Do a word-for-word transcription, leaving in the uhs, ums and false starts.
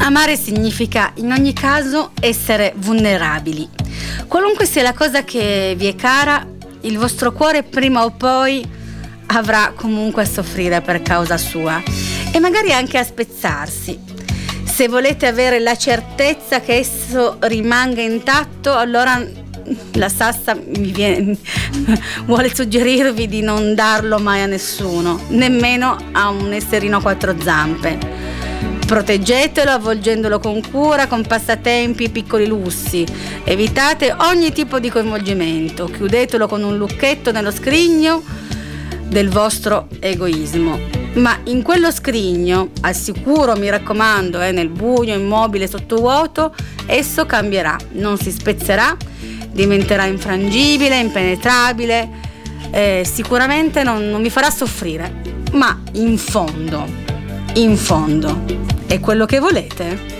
Amare significa in ogni caso essere vulnerabili. Qualunque sia la cosa che vi è cara, il vostro cuore prima o poi avrà comunque a soffrire per causa sua e magari anche a spezzarsi. Se volete avere la certezza che esso rimanga intatto, allora la Sassa mi viene, vuole suggerirvi di non darlo mai a nessuno, nemmeno a un esserino a quattro zampe. Proteggetelo avvolgendolo con cura, con passatempi e piccoli lussi. Evitate ogni tipo di coinvolgimento, chiudetelo con un lucchetto nello scrigno del vostro egoismo. Ma in quello scrigno, al sicuro mi raccomando, eh, nel buio, immobile, sottovuoto, esso cambierà, non si spezzerà, diventerà infrangibile, impenetrabile, eh, sicuramente non, non vi farà soffrire, ma in fondo, in fondo, è quello che volete?